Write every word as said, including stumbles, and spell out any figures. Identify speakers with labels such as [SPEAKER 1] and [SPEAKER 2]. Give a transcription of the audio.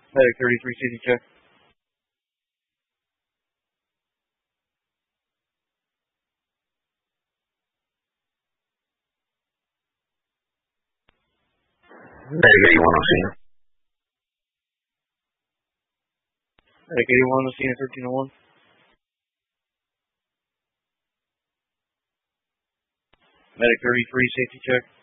[SPEAKER 1] Medic thirty-three, safety check.
[SPEAKER 2] Medic eighty-one on scene.
[SPEAKER 1] Medic eighty-one on scene at thirteen oh one. Medic thirty-three, safety check.